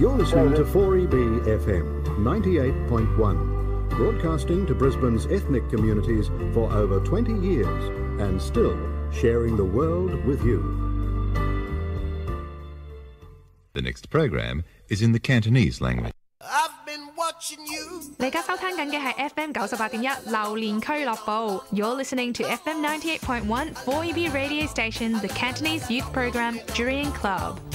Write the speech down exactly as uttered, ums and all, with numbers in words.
You're listening to four E B F M ninety-eight point one, broadcasting to Brisbane's ethnic communities for over twenty years and still sharing the world with you. The next program is in the Cantonese language. I've been watching you. 你而家收聽緊嘅係 F M 九十八點一榴蓮俱樂部。You're listening to F M ninety-eight point one four E B radio station, the Cantonese youth program, Jurian Club.